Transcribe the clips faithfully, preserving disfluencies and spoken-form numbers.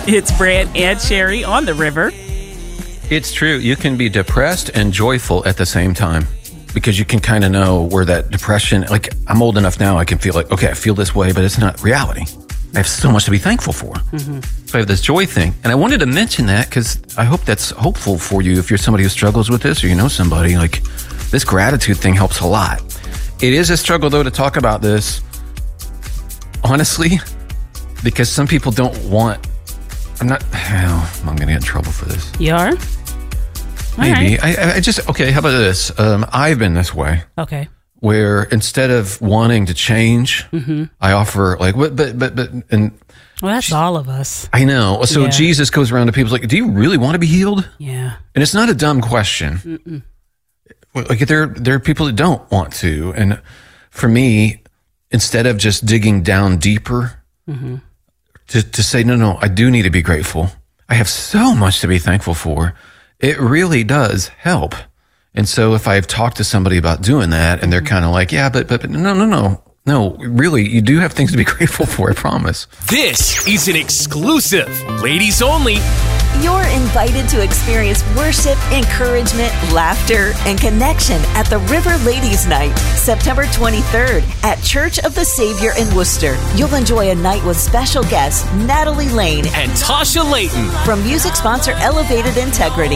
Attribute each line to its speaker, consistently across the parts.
Speaker 1: It's Brant and Sherry on the river.
Speaker 2: It's true. You can be depressed and joyful at the same time because you can kind of know where that depression, like I'm old enough now, I can feel like, okay, I feel this way, but it's not reality. I have so much to be thankful for. Mm-hmm. So I have this joy thing. And I wanted to mention that because I hope that's hopeful for you if you're somebody who struggles with this or you know somebody. Like this gratitude thing helps a lot. It is a struggle, though, to talk about this, honestly, because some people don't want, I'm not, oh, I'm going to get in trouble for this.
Speaker 1: You are?
Speaker 2: Maybe.
Speaker 1: Right.
Speaker 2: I, I just, okay, how about this? Um, I've been this way.
Speaker 1: Okay.
Speaker 2: Where instead of wanting to change, mm-hmm. I offer like, but, but, but, but, and.
Speaker 1: Well, that's all of us.
Speaker 2: I know. So
Speaker 1: yeah.
Speaker 2: Jesus goes around to people like, do you really want to be healed?
Speaker 1: Yeah.
Speaker 2: And it's not a dumb question. Mm-mm. Like there, there are people that don't want to. And for me, instead of just digging down deeper, mm-hmm. to, to say, no, no, I do need to be grateful. I have so much to be thankful for. It really does help. And so if I've talked to somebody about doing that and they're kind of like, yeah, but, but, but no, no, no, no, really, you do have things to be grateful for, I promise.
Speaker 3: This is an exclusive, ladies only.
Speaker 4: You're invited to experience worship, encouragement, laughter, and connection at the River Ladies Night, September twenty-third at Church of the Savior in Worcester. You'll enjoy a night with special guests Natalie Lane
Speaker 3: and Tasha Layton
Speaker 4: from music sponsor Elevated Integrity.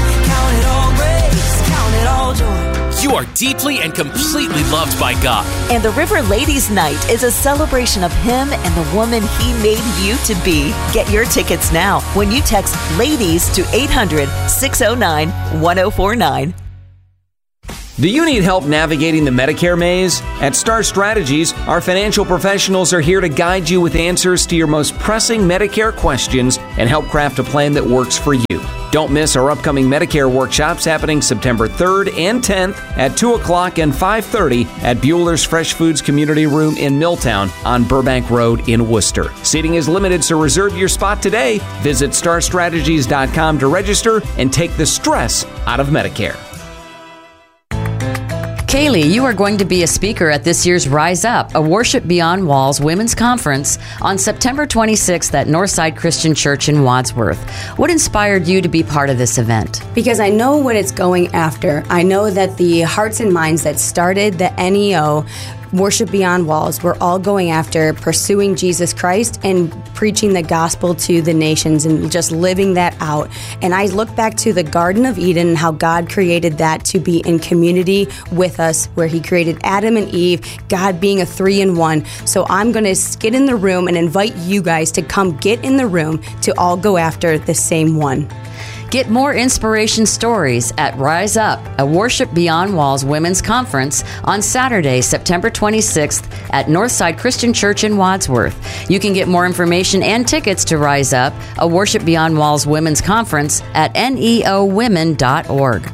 Speaker 3: You are deeply and completely loved by God.
Speaker 4: And the River Ladies Night is a celebration of Him and the woman He made you to be. Get your tickets now when you text LADIES to eight hundred, six oh nine, one oh four nine.
Speaker 5: Do you need help navigating the Medicare maze? At Star Strategies, our financial professionals are here to guide you with answers to your most pressing Medicare questions and help craft a plan that works for you. Don't miss our upcoming Medicare workshops happening September third and tenth at two o'clock and five thirty at Bueller's Fresh Foods Community Room in Milltown on Burbank Road in Worcester. Seating is limited, so reserve your spot today. Visit star strategies dot com to register and take the stress out of Medicare.
Speaker 6: Kaylee, you are going to be a speaker at this year's Rise Up, a Worship Beyond Walls Women's Conference on September twenty-sixth at Northside Christian Church in Wadsworth. What inspired you to be part of this event?
Speaker 7: Because I know what it's going after. I know that the hearts and minds that started the N E O, Worship Beyond Walls, we're all going after pursuing Jesus Christ and preaching the gospel to the nations and just living that out. And I look back to the Garden of Eden and how God created that to be in community with us, where He created Adam and Eve, God being a three in one. So I'm going to get in the room and invite you guys to come get in the room to all go after the same one.
Speaker 6: Get more inspiration stories at Rise Up, a Worship Beyond Walls Women's Conference on Saturday, September twenty-sixth at Northside Christian Church in Wadsworth. You can get more information and tickets to Rise Up, a Worship Beyond Walls Women's Conference at N E O women dot org.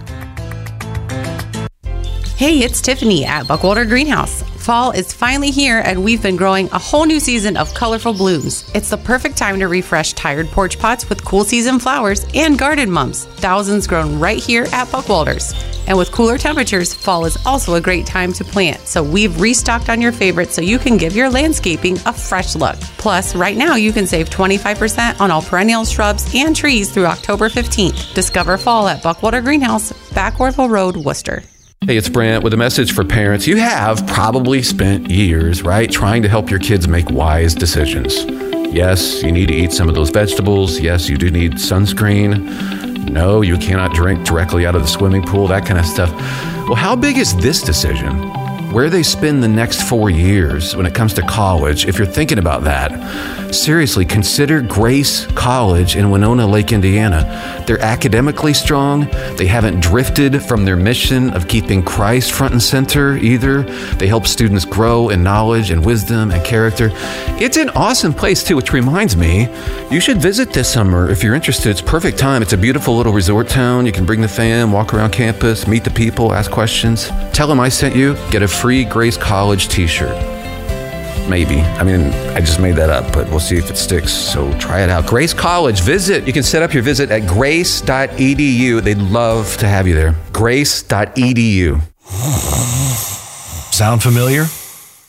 Speaker 8: Hey, it's Tiffany at Buckwalter Greenhouse. Fall is finally here, and we've been growing a whole new season of colorful blooms. It's the perfect time to refresh tired porch pots with cool season flowers and garden mums, thousands grown right here at Buckwalters. And with cooler temperatures, fall is also a great time to plant. So we've restocked on your favorites so you can give your landscaping a fresh look. Plus, right now you can save twenty-five percent on all perennial shrubs and trees through October fifteenth. Discover fall at Buckwalter Greenhouse, Backwardville Road, Worcester.
Speaker 2: Hey, it's Brant with a message for parents. You have probably spent years, right, trying to help your kids make wise decisions. Yes, you need to eat some of those vegetables. Yes, you do need sunscreen. No, you cannot drink directly out of the swimming pool, that kind of stuff. Well, how big is this decision? Where they spend the next four years when it comes to college, if you're thinking about that, seriously, consider Grace College in Winona Lake, Indiana. They're academically strong. They haven't drifted from their mission of keeping Christ front and center either. They help students grow in knowledge and wisdom and character. It's an awesome place too, which reminds me, you should visit this summer if you're interested. It's perfect time. It's a beautiful little resort town. You can bring the fam, walk around campus, meet the people, ask questions. Tell them I sent you. Get a free Grace College t-shirt. Maybe. I mean, I just made that up, but we'll see if it sticks. So try it out. Grace College. Visit. You can set up your visit at grace dot e d u. They'd love to have you there. grace dot e d u.
Speaker 9: Sound familiar?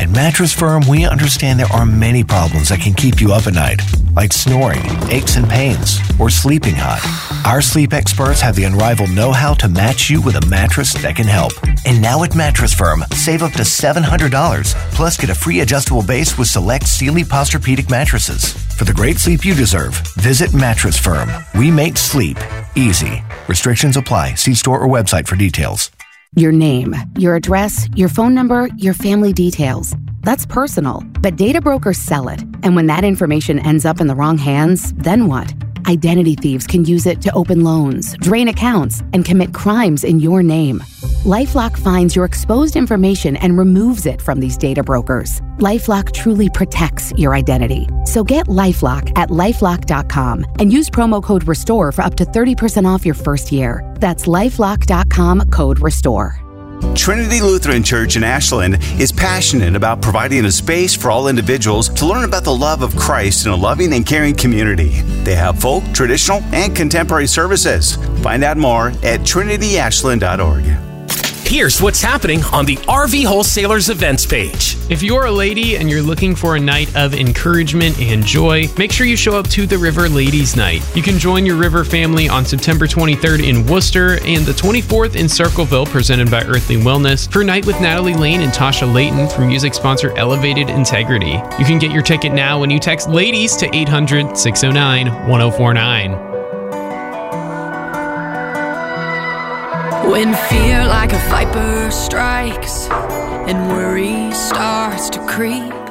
Speaker 9: At Mattress Firm, we understand there are many problems that can keep you up at night, like snoring, aches and pains, or sleeping hot. Our sleep experts have the unrivaled know-how to match you with a mattress that can help. And now at Mattress Firm, save up to seven hundred dollars, plus get a free adjustable base with select Sealy Posturepedic mattresses. For the great sleep you deserve, visit Mattress Firm. We make sleep easy. Restrictions apply. See store or website for details.
Speaker 10: Your name, your address, your phone number, your family details. That's personal, but data brokers sell it. And when that information ends up in the wrong hands, then what? Identity thieves can use it to open loans, drain accounts, and commit crimes in your name. LifeLock finds your exposed information and removes it from these data brokers. LifeLock truly protects your identity. So get LifeLock at LifeLock dot com and use promo code RESTORE for up to thirty percent off your first year. That's LifeLock dot com, code RESTORE.
Speaker 11: Trinity Lutheran Church in Ashland is passionate about providing a space for all individuals to learn about the love of Christ in a loving and caring community. They have folk, traditional, and contemporary services. Find out more at trinity ashland dot org.
Speaker 3: Here's what's happening on the R V Wholesalers events page.
Speaker 12: If you're a lady and you're looking for a night of encouragement and joy, make sure you show up to the River Ladies Night. You can join your River family on September twenty-third in Worcester and the twenty-fourth in Circleville, presented by Earthly Wellness, for a night with Natalie Lane and Tasha Layton from music sponsor Elevated Integrity. You can get your ticket now when you text LADIES to eight hundred, six oh nine, one oh four nine.
Speaker 13: When fear like a viper strikes and worry starts to creep,